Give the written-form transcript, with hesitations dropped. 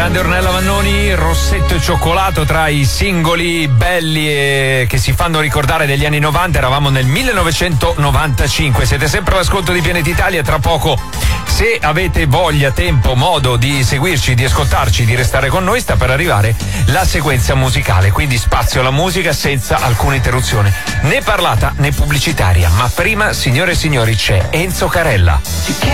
grande Ornella Vannoni, Rossetto e Cioccolato, tra i singoli belli e che si fanno ricordare degli anni 90. Eravamo nel 1995. Siete sempre all'ascolto di Pianeta Italia. Tra poco, se avete voglia, tempo, modo di seguirci, di ascoltarci, di restare con noi, sta per arrivare la sequenza musicale, quindi spazio alla musica senza alcuna interruzione, né parlata né pubblicitaria. Ma prima, signore e signori, c'è Enzo Carella.